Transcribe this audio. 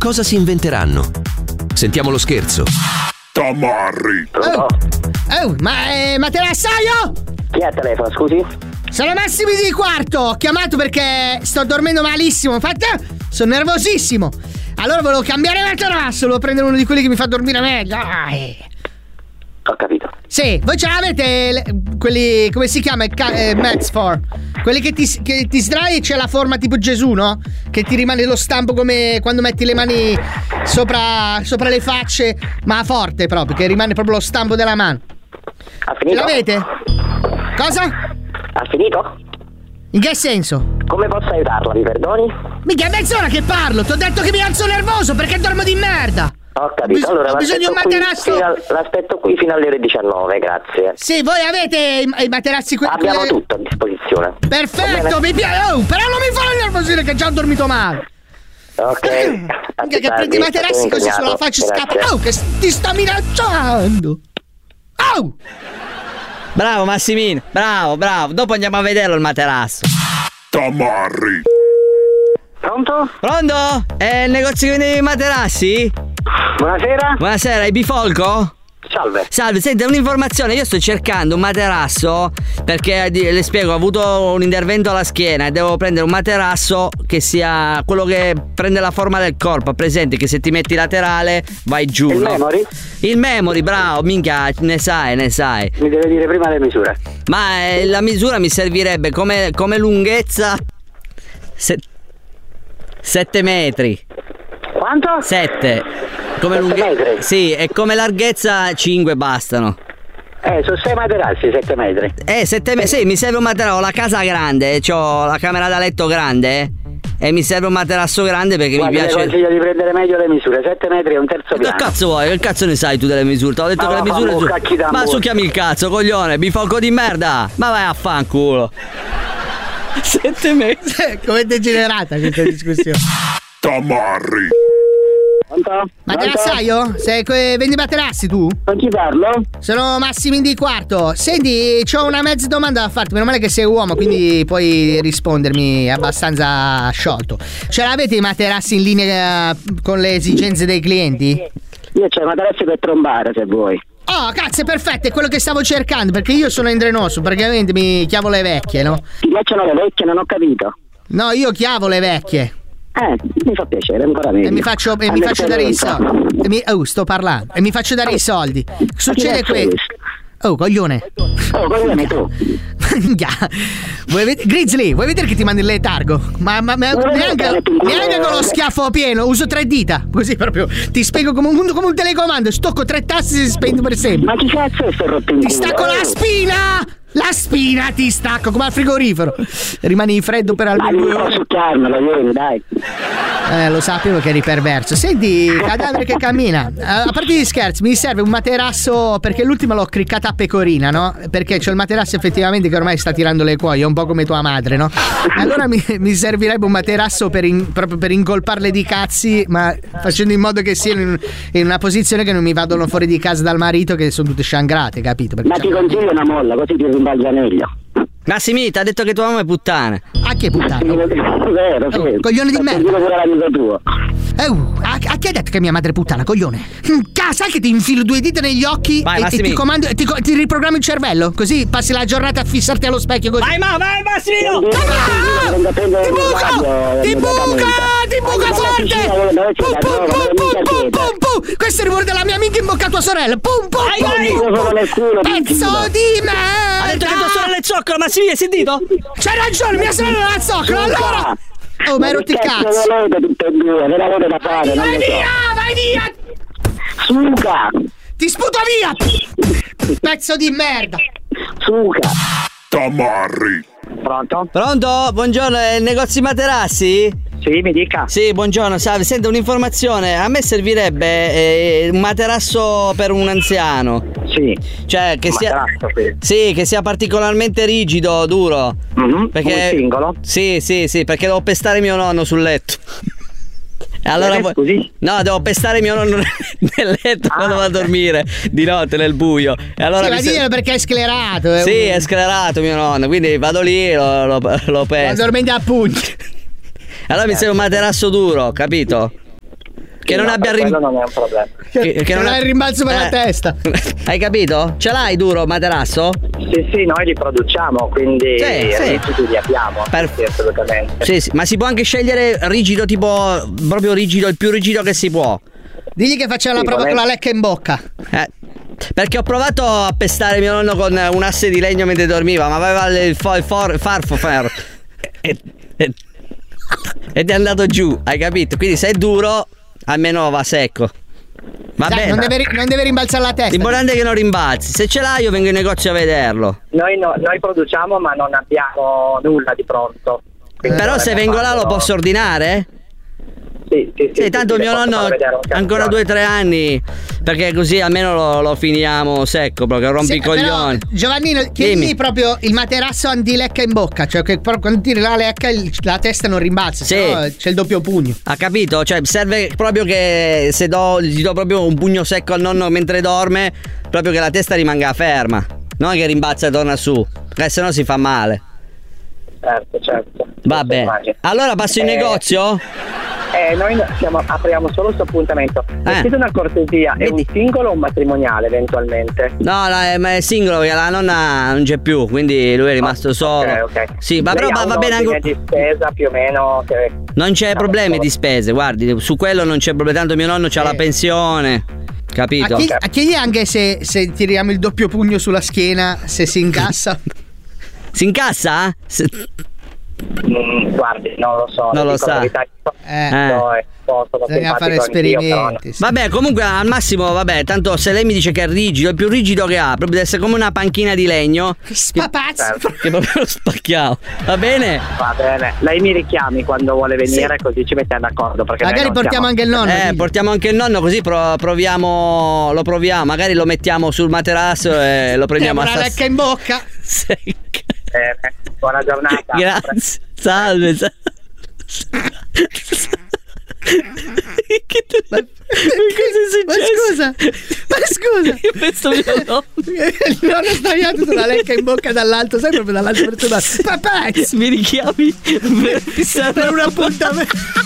cosa si inventeranno? Sentiamo lo scherzo. Tamarri. Ma è materassaio? Chi è al telefono, scusi? Sono Massimo di Quarto. Ho chiamato perché sto dormendo malissimo. Infatti sono nervosissimo. Allora volevo cambiare materasso. Volevo prendere uno di quelli che mi fa dormire meglio. Ho capito. Sì, voi ce l'avete quelli, come si chiama? Mets for. Quelli che ti sdrai e c'è la forma tipo Gesù, no? Che ti rimane lo stampo come quando metti le mani sopra le facce, ma forte proprio, che rimane proprio lo stampo della mano. Ha finito? Ce l'avete? Cosa? Ha finito? In che senso? Come posso aiutarla, mi perdoni? Mica è mezz'ora che parlo, ti ho detto che mi alzo nervoso perché dormo di merda. Ho capito, allora ho bisogno di un materasso. L'aspetto qui fino alle ore 19, grazie. Sì, voi avete i materassi qui? Abbiamo tutto a disposizione. Perfetto, mi piace. Però non mi fa nervosire che già ho dormito male. Ok. Anche che prendi i materassi così sulla faccia scappa. Che ti sta minacciando. Bravo Massimino, bravo. Dopo andiamo a vederlo il materasso. Tamarri. Pronto? Pronto? È il negozio che vende i materassi? Buonasera. Buonasera, è Bifolco? Salve, senti, un'informazione, io sto cercando un materasso perché, le spiego, ho avuto un intervento alla schiena e devo prendere un materasso che sia quello che prende la forma del corpo, presente che se ti metti laterale vai giù. Il memory? Il memory, bravo, minchia, ne sai. Mi deve dire prima le misure. Ma la misura mi servirebbe come lunghezza 7 metri. Quanto? 7. Come 7 metri? Sì, e come larghezza 5 bastano. Sono 6 materassi, 7 metri. 7 metri, sì, mi serve un materasso. Ho la casa grande, ho la camera da letto grande e mi serve un materasso grande perché mi piace. Ti consiglio di prendere meglio le misure. 7 metri è un terzo piano. Che cazzo vuoi? Che cazzo ne sai tu delle misure? Ti ho detto che le misure Ma succhiami il cazzo, coglione, bifolco di merda. Ma vai a fanculo. 7 metri. Come è degenerata questa discussione. Tamarri. Materassaio? Vendi materassi tu? Con chi parlo? Sono Massimo di Quarto. Senti, c'ho una mezza domanda da farti. Meno male che sei uomo, quindi puoi rispondermi abbastanza sciolto. Ce l'avete i materassi in linea con le esigenze dei clienti? Io c'ho i materassi per trombare, se vuoi. Oh, cazzo, è perfetto, è quello che stavo cercando. Perché io sono indrenoso, praticamente mi chiavo le vecchie, no? Ti piacciono le vecchie? Non ho capito. No, io chiavo le vecchie. Mi fa piacere, ancora meglio. E mi faccio dare i soldi. Sto parlando. E mi faccio dare i soldi. Succede questo. Oh, coglione. Coglione tu. Grizzly, vuoi vedere che ti mandi il letargo? Ma neanche con lo schiaffo pieno, uso 3 dita. Così proprio ti spiego come un telecomando. Stocco 3 tasti e si spegne per sempre. Ma chi cazzo è sto rotto in culo? Ti stacco la spina! La spina ti stacco come al frigorifero. Rimani freddo per almeno 2 ore. Succhiarmelo, ieri, dai. Lo sapevo che eri perverso. Senti, cadavere che cammina. A parte gli scherzi, mi serve un materasso perché l'ultima l'ho criccata a pecorina, no? Perché c'ho il materasso effettivamente che ormai sta tirando le cuoie, un po' come tua madre, no? Allora mi servirebbe un materasso proprio per incolparle di cazzi, ma facendo in modo che siano in una posizione che non mi vadano fuori di casa dal marito, che sono tutte sciangrate, capito? Perché ma ti consiglio una molla, così ti rimbalza meglio. Massimita ha detto che tua mamma è puttana. A che puttana? Vero, sì. Coglione di merda. A chi ha detto che mia madre è puttana, coglione? Sai che ti infilo 2 dita negli occhi. Vai, e ti comando ti riprogrammi il cervello. Così passi la giornata a fissarti allo specchio così. Vai Massimino! Ti buca forte! Questo è il rumore della mia amica in bocca a tua sorella. Pum! Pezzo di merda! Ha detto che tua sorella è zoccola, Massimino, hai sentito? C'hai ragione, mia sorella è la zoccola, allora! Oh, ma hai rotto il cazzo! Vai via! Suca! Ti sputo via! Pezzo di merda! Suca! Tamarri. Pronto? Buongiorno, è il negozio materassi? Sì, mi dica. Sì, buongiorno, salve. Senta, un'informazione. A me servirebbe un materasso per un anziano. Sì. Cioè, che sia. Sì, che sia particolarmente rigido, duro. Perché. Un singolo? Sì, perché devo pestare mio nonno sul letto. Allora, così? No, devo pestare mio nonno nel letto quando va a dormire di notte nel buio. E allora sì, ma perché è sclerato. Sì, è sclerato mio nonno, quindi vado lì e lo pesto. Ma dormendo a pugni. Allora mi serve un materasso duro, capito? Che non abbia quello non è un problema. Che non ha il rimbalzo per la testa. Hai capito? Ce l'hai duro materasso? Sì, noi li produciamo, quindi rigidi li abbiamo. Perfetto. Sì, assolutamente. Sì, ma si può anche scegliere rigido, tipo proprio rigido, il più rigido che si può. Digli che facciamo la prova con la lecca in bocca. Perché ho provato a pestare mio nonno con un asse di legno mentre dormiva, ma aveva il farfo ed è andato giù, hai capito? Quindi se è duro, almeno va secco. Va Dai, bene. non deve rimbalzare la testa. L'importante è che non rimbalzi. Se ce l'hai, io vengo in negozio a vederlo. Noi produciamo, ma non abbiamo nulla di pronto. Però se vengo là lo posso ordinare? Sì, tanto mio nonno ancora 2 o 3 anni, perché così almeno lo finiamo secco, proprio rompi i coglioni. Giovannino, chiedi proprio il materasso anti-lecca in bocca, cioè che quando tiri la lecca la testa non rimbalza, sennò c'è il doppio pugno. Ha capito? Cioè serve proprio che se gli do proprio un pugno secco al nonno mentre dorme, proprio che la testa rimanga ferma, non che rimbalza e torna su, perché sennò si fa male. Certo. Va bene. Allora passo in negozio? Noi apriamo solo questo appuntamento. Chiedo una cortesia, è un singolo o un matrimoniale eventualmente? No, ma è singolo perché la nonna non c'è più, quindi lui è rimasto solo. Ok. Sì, ma però va bene anche di spesa più o meno che... Non c'è problemi di spese, guardi, su quello non c'è problema, tanto mio nonno c'ha la pensione. Capito? Chiedi anche se tiriamo il doppio pugno sulla schiena, se si incassa. Si incassa? Guardi, non lo so. Non lo sa. Bisogna fare esperimenti. Vabbè, comunque al massimo, tanto se lei mi dice che è rigido, il più rigido che ha, proprio deve essere come una panchina di legno. Spapazzo! Che proprio lo spacchiamo. Va bene? Va bene. Lei mi richiami quando vuole venire, così ci mettiamo d'accordo. Perché magari portiamo anche il nonno. Portiamo anche il nonno, così lo proviamo. Magari lo mettiamo sul materasso e lo prendiamo a la lecca in bocca. Buona giornata. Grazie. Salve. Ma scusa. Io penso mio nonno. Il nonno sta tagliato con la lecca in bocca dall'alto, sai, proprio dall'alto verso l'alto. Papà, mi richiami per un appuntamento.